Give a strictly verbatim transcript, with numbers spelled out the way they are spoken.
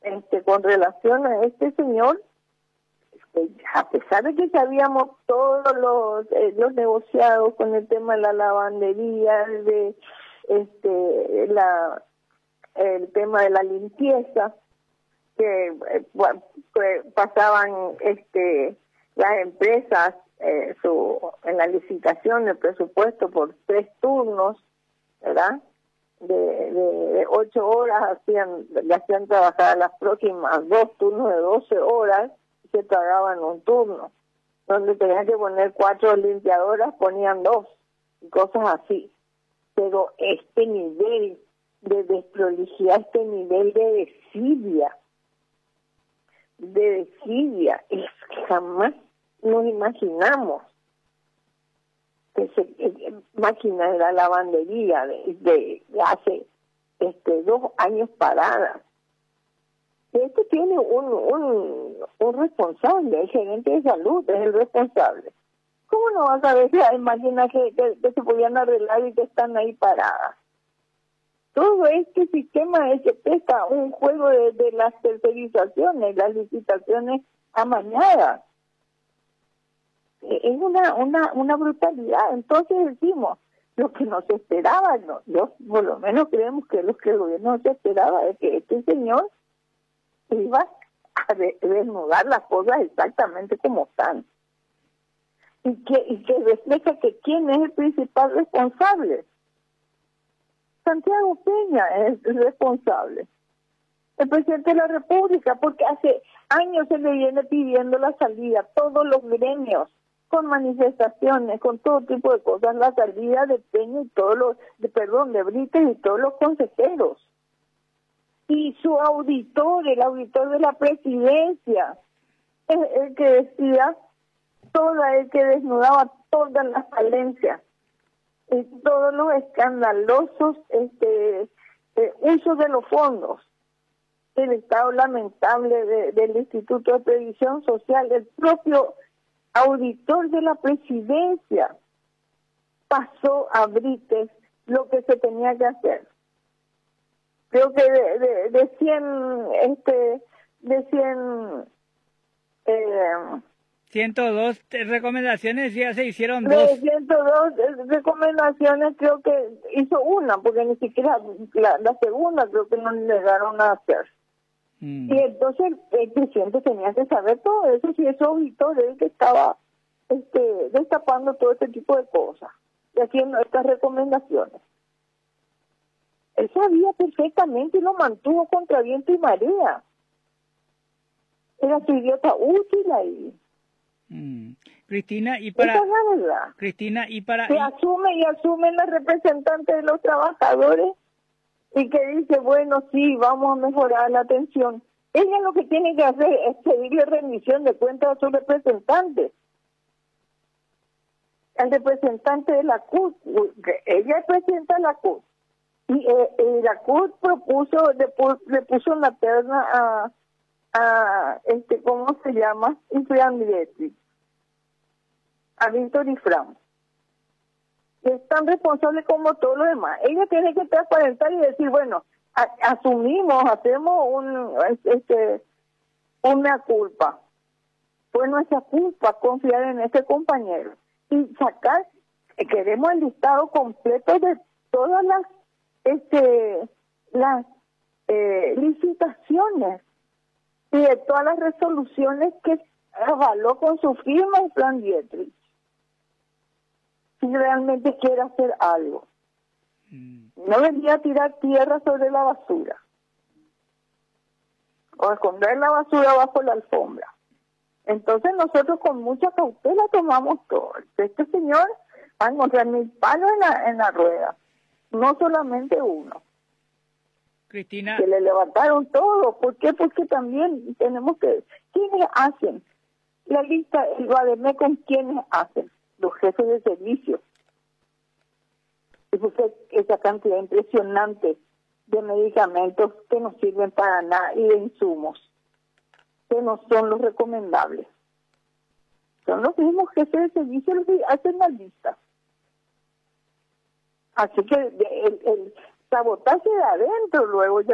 este, con relación a este señor, a pesar de que sabíamos todos los, eh, los negociados con el tema de la lavandería, de este la el tema de la limpieza, que, eh, bueno, que pasaban este las empresas eh, su en la licitación el presupuesto por tres turnos, ¿verdad? De, de, de ocho horas hacían, le hacían trabajar a las próximas dos turnos de doce horas, se pagaban un turno. Donde tenían que poner cuatro limpiadoras, ponían dos, y cosas así. Pero este nivel de desprolijidad, este nivel de desidia, de desidia, es que jamás nos imaginamos que se eh, máquina de la lavandería de, de, de hace este dos años paradas. Esto tiene un, un, un responsable, el gerente de salud es el responsable. ¿Cómo no vas a ver si hay máquinas que, que, que se podían arreglar y que están ahí paradas? Todo este sistema es que presta un juego de, de las tercerizaciones, las licitaciones amañadas. Es una, una, una brutalidad. Entonces decimos, lo que nos esperaba, no, yo por lo menos creemos que lo que el gobierno se esperaba es que este señor iba a de, desnudar las cosas exactamente como están. Y que, y que refleja que quién es el principal responsable. Santiago Peña es el responsable. El presidente de la República, porque hace años se le viene pidiendo la salida, todos los gremios, con manifestaciones, con todo tipo de cosas, la salida de Peña y todos los, de, perdón, de Brites y todos los consejeros. Y su auditor, el auditor de la presidencia, es el que decía, toda el que desnudaba todas las falencias, y todos los escandalosos este, eh, usos de los fondos, el estado lamentable de, del Instituto de Previsión Social, el propio auditor de la presidencia pasó a Brites lo que se tenía que hacer. Creo que de, de, de cien, este, de cien, eh, ciento dos recomendaciones ya se hicieron de dos. ciento dos recomendaciones creo que hizo una, porque ni siquiera la, la segunda creo que no le llegaron a hacer. Mm. Y entonces el presidente tenía que saber todo eso, si ese auditor es el que estaba este, destapando todo este tipo de cosas y haciendo estas recomendaciones. Él sabía perfectamente y lo mantuvo contra viento y marea. Era su idiota útil ahí. Mm. Cristina, y para... Esa es la verdad. Cristina, y para... Se y... asume y asumen las representantes de los trabajadores y que dice, bueno, sí, vamos a mejorar la atención. Ella lo que tiene que hacer es pedirle rendición de cuentas a sus representantes. Al representante de la C U T, ella es presidenta de la C U T. Y eh, eh, la C U T propuso, le, pu le puso en la terna a, a, este, ¿cómo se llama? Ifrán Dietrich, a Víctor Ifrán. Es tan responsable como todo lo demás. Ella tiene que transparentar y decir, bueno, a, asumimos, hacemos un, este, una culpa. Fue nuestra culpa confiar en este compañero. Y sacar, eh, queremos el listado completo de todas las este las eh, licitaciones y de todas las resoluciones que avaló con su firma el plan Dietrich, si realmente quiere hacer algo. Mm. No venía a tirar tierra sobre la basura o a esconder la basura bajo la alfombra. Entonces nosotros con mucha cautela tomamos todo. Este señor va a encontrar mil palos en la, en la rueda. No solamente uno. Cristina. Que le levantaron todo. ¿Por qué? Porque también tenemos que... ¿Quiénes hacen? La lista, el Bademé, ¿con quiénes hacen? Los jefes de servicio. Y porque esa cantidad impresionante de medicamentos que no sirven para nada y de insumos que no son los recomendables. Son los mismos jefes de servicio los que hacen la lista. Así que el, el sabotaje de adentro luego ya